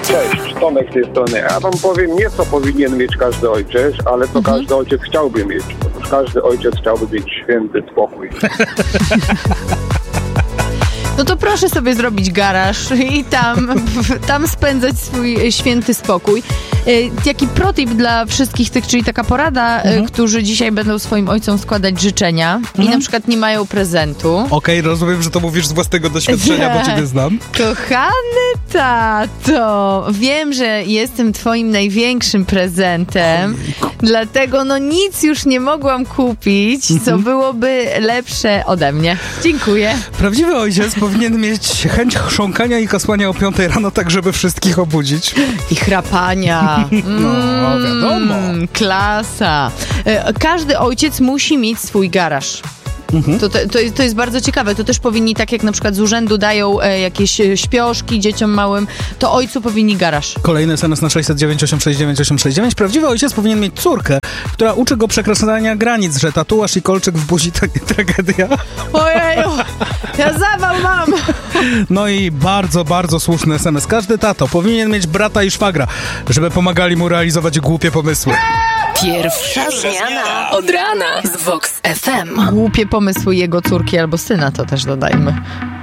Cześć, Tomek z tej strony. Ja wam powiem nie co powinien mieć każdy ojciec, ale co każdy ojciec chciałby mieć. Otóż każdy ojciec chciałby mieć święty spokój. No to proszę sobie zrobić garaż i tam spędzać swój święty spokój. Jaki protip dla wszystkich tych, czyli taka porada, którzy dzisiaj będą swoim ojcom składać życzenia i na przykład nie mają prezentu. Okej, rozumiem, że to mówisz z własnego doświadczenia, bo ciebie znam. Kochany tato, wiem, że jestem twoim największym prezentem, dlatego no nic już nie mogłam kupić, co byłoby lepsze ode mnie. Dziękuję. Prawdziwy ojciec powinien mieć chęć chrząkania i kasłania o 5 rano, tak żeby wszystkich obudzić. I chrapania. No, wiadomo. Klasa. Każdy ojciec musi mieć swój garaż. To jest bardzo ciekawe. To też powinni, tak jak na przykład z urzędu dają jakieś śpioszki dzieciom małym, to ojcu powinni garaż. Kolejny SMS na 609 869 869. Prawdziwy ojciec powinien mieć córkę, która uczy go przekreślania granic, że tatuaż i kolczyk w buzi to nie tragedia. Ojeju, ja zawał mam. No i bardzo, bardzo słuszny SMS. Każdy tato powinien mieć brata i szwagra, żeby pomagali mu realizować głupie pomysły. Pierwsza zmiana od rana z Vox FM. Głupie pomysły jego córki albo syna, to też dodajmy.